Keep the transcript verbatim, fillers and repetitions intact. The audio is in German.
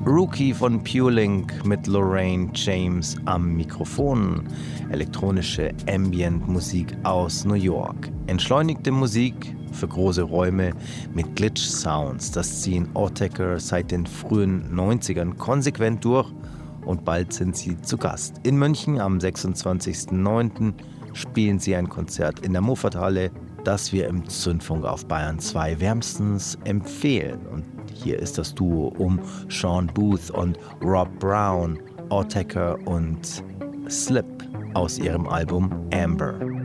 Rookie von PureLink mit Lorraine James am Mikrofon. Elektronische Ambient-Musik aus New York. Entschleunigte Musik für große Räume mit Glitch-Sounds. Das ziehen Autechre seit den frühen neunzigern konsequent durch und bald sind sie zu Gast. In München am sechsundzwanzigsten neunten spielen sie ein Konzert in der Muffathalle, das wir im Zündfunk auf Bayern zwei wärmstens empfehlen. Und hier ist das Duo um Sean Booth und Rob Brown, Autechre und Slip aus ihrem Album Amber.